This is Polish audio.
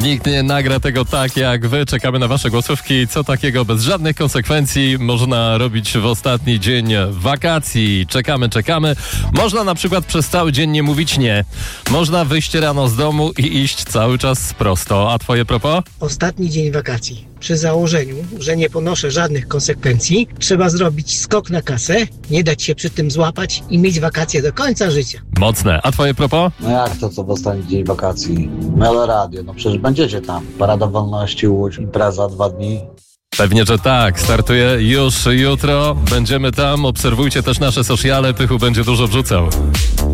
Nikt nie nagra tego tak jak wy. Czekamy na wasze głosówki. Co takiego bez żadnych konsekwencji można robić w ostatni dzień wakacji? Czekamy. Można na przykład przez cały dzień nie mówić nie. Można wyjść rano z domu i iść cały czas prosto. A twoje propos? Ostatni dzień wakacji. Przy założeniu, że nie ponoszę żadnych konsekwencji, trzeba zrobić skok na kasę, nie dać się przy tym złapać i mieć wakacje do końca życia. Mocne. A twoje propos? No jak to, co w ostatni dzień wakacji? Melo Radio, no przecież będziecie tam. Parada Wolności, Łódź, impreza 2 dni. Pewnie, że tak. Startuje już jutro. Będziemy tam. Obserwujcie też nasze sociale. Pychu będzie dużo wrzucał.